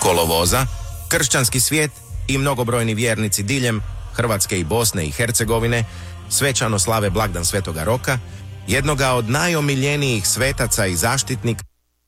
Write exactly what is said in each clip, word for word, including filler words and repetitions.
kolovoza, kršćanski svijet i mnogobrojni vjernici diljem Hrvatske i Bosne i Hercegovine svečano slave blagdan Svetoga Roka, jednoga od najomiljenijih svetaca i zaštitnika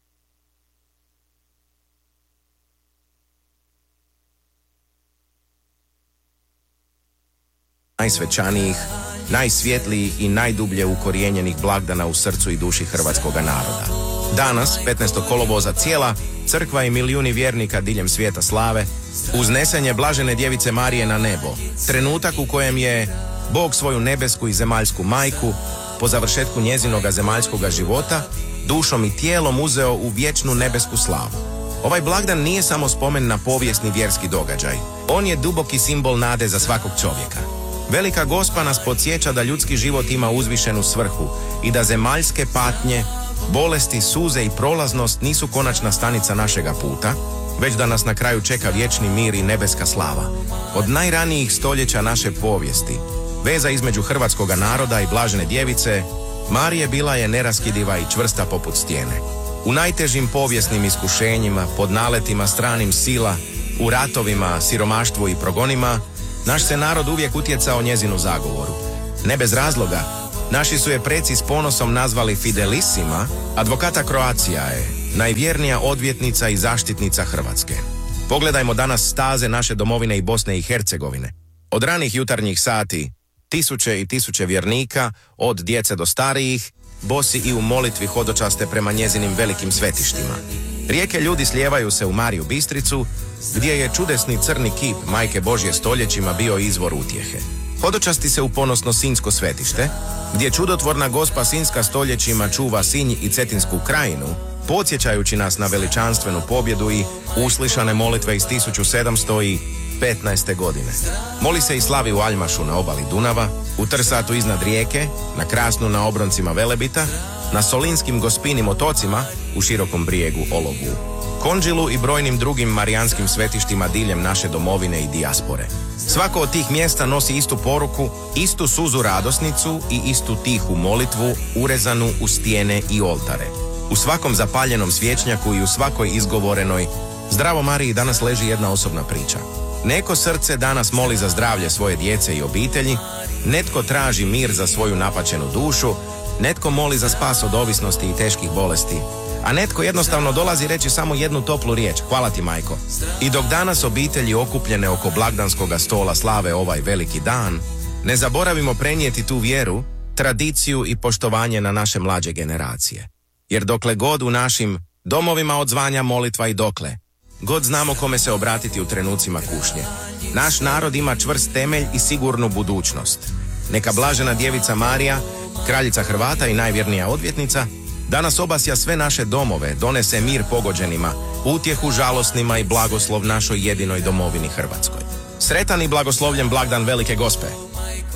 najsvečanijih, najsvjetlijih i najdublje ukorijenjenih blagdana u srcu i duši hrvatskoga naroda. Danas, petnaestog kolovoza, cijela crkva i milijuni vjernika diljem svijeta slave uznesenje blažene djevice Marije na nebo, trenutak u kojem je Bog svoju nebesku i zemaljsku majku po završetku njezinoga zemaljskoga života dušom i tijelom uzeo u vječnu nebesku slavu. Ovaj blagdan nije samo spomen na povijesni vjerski događaj. On je duboki simbol nade za svakog čovjeka. Velika Gospa nas podsjeća da ljudski život ima uzvišenu svrhu i da zemaljske patnje, bolesti, suze i prolaznost nisu konačna stanica našega puta, već da nas na kraju čeka vječni mir i nebeska slava. Od najranijih stoljeća naše povijesti, veza između hrvatskoga naroda i blažene djevice Marije bila je neraskidiva i čvrsta poput stijene. U najtežim povijesnim iskušenjima, pod naletima stranim sila, u ratovima, siromaštvu i progonima, naš se narod uvijek utjecao njezinu zagovoru. Ne bez razloga, naši su je preci s ponosom nazvali Fidelissima, advokata Croatia je najvjernija odvjetnica i zaštitnica Hrvatske. Pogledajmo danas staze naše domovine i Bosne i Hercegovine. Od ranih jutarnjih sati, tisuće i tisuće vjernika, od djece do starijih, bosi i u molitvi hodočaste prema njezinim velikim svetištima. Rijeke ljudi slijevaju se u Mariju Bistricu, gdje je čudesni crni kip Majke Božje stoljećima bio izvor utjehe. Hodočasti se u ponosno Sinjsko svetište, gdje čudotvorna Gospa Sinjska stoljećima čuva Sinj i Cetinsku krajinu, podsjećajući nas na veličanstvenu pobjedu i uslišane molitve iz tisuću sedamsto petnaeste. godine. Moli se i slavi u Aljmašu na obali Dunava, u Trsatu iznad Rijeke, na Krasnu na obroncima Velebita, na Solinskim Gospinim otocima u širokom brijegu Ologu, Konđilu i brojnim drugim marijanskim svetištima diljem naše domovine i dijaspore. Svako od tih mjesta nosi istu poruku, istu suzu radosnicu i istu tihu molitvu urezanu u stijene i oltare. U svakom zapaljenom svječnjaku i u svakoj izgovorenoj Zdravo Mariji danas leži jedna osobna priča. Neko srce danas moli za zdravlje svoje djece i obitelji, netko traži mir za svoju napaćenu dušu, netko moli za spas od ovisnosti i teških bolesti, a netko jednostavno dolazi reći samo jednu toplu riječ: hvala ti, majko. I dok danas obitelji okupljene oko blagdanskoga stola slave ovaj veliki dan, ne zaboravimo prenijeti tu vjeru, tradiciju i poštovanje na naše mlađe generacije. Jer dokle god u našim domovima odzvanja molitva i dokle god znamo kome se obratiti u trenucima kušnje, naš narod ima čvrst temelj i sigurnu budućnost. Neka blažena djevica Marija, kraljica Hrvata i najvjernija odvjetnica, danas obasja sve naše domove, donese mir pogođenima, utjehu žalosnima i blagoslov našoj jedinoj domovini Hrvatskoj. Sretan i blagoslovljen blagdan Velike Gospe!